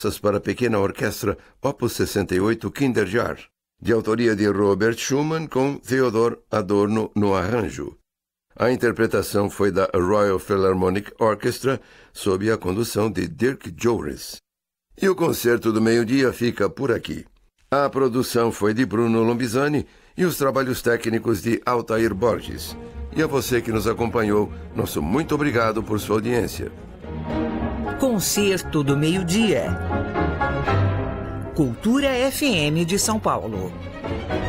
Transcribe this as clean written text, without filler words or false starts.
para pequena orquestra Opus 68 Kinderjahr, de autoria de Robert Schumann com Theodor Adorno no arranjo. A interpretação foi da Royal Philharmonic Orchestra, sob a condução de Dirk Joris. E o concerto do meio-dia fica por aqui. A produção foi de Bruno Lombizani e os trabalhos técnicos de Altair Borges. E a você que nos acompanhou, nosso muito obrigado por sua audiência. Concerto do meio-dia. Cultura FM de São Paulo.